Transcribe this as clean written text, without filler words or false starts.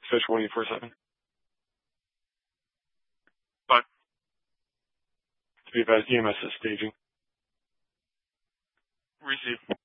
Fish 24/7. But to be advised, EMS is staging. Receive.